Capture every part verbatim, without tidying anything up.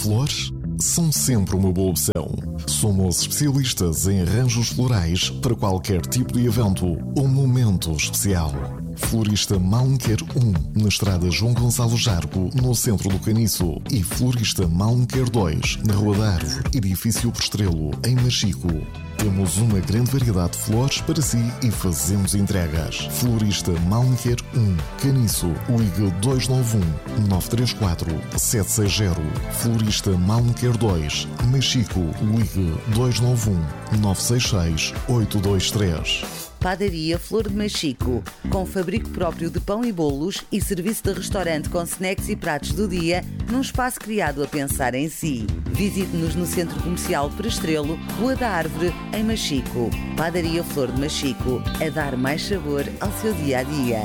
Flores são sempre uma boa opção. Somos especialistas em arranjos florais para qualquer tipo de evento ou momento especial. Florista Malmequer um, na estrada João Gonçalo Jargo, no centro do Caniço. E Florista Malmequer dois, na Rua da Árvore, edifício por Estrelo, em Machico. Temos uma grande variedade de flores para si e fazemos entregas. Florista Malmequer um, Caniço, ligue dois nove um, nove três quatro, sete seis zero. Florista Malmequer dois, Machico, ligue dois nove um, nove seis seis, oito dois três. Padaria Flor de Machico, com fabrico próprio de pão e bolos e serviço de restaurante com snacks e pratos do dia, num espaço criado a pensar em si. Visite-nos no Centro Comercial Prestrelo, Rua da Árvore, em Machico. Padaria Flor de Machico, a dar mais sabor ao seu dia-a-dia.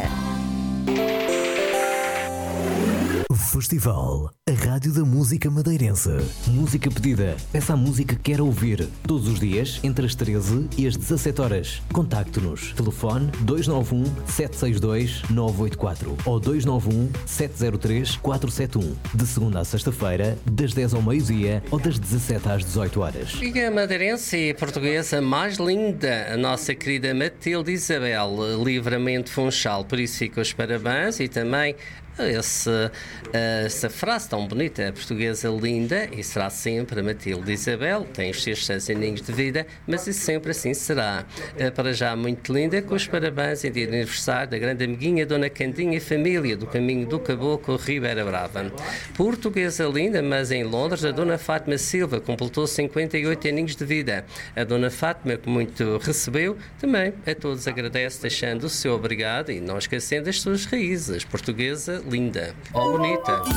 Festival, a rádio da música madeirense. Música pedida. Peça a música que quer ouvir. Todos os dias, entre as treze e as dezassete horas. Contacte-nos. Telefone dois nove um, sete seis dois, nove oito quatro ou dois nove um, sete zero três, quatro sete um. De segunda a sexta-feira, das dez ao meio-dia ou das dezassete às dezoito horas. E a madeirense e portuguesa mais linda, a nossa querida Matilde Isabel, Livramento Funchal. Por isso fica os parabéns e também Esse, essa frase tão bonita, a portuguesa linda, e será sempre a Matilde Isabel, tem os seus seis aninhos de vida, mas isso sempre assim será. Para já muito linda, com os parabéns em dia de aniversário da grande amiguinha Dona Candinha e família do Caminho do Caboclo, Ribeira Brava. Portuguesa linda, mas em Londres, a Dona Fátima Silva completou cinquenta e oito aninhos de vida. A Dona Fátima, que muito recebeu, também a todos agradece, deixando o seu obrigado e não esquecendo as suas raízes. Portuguesa linda ou bonita.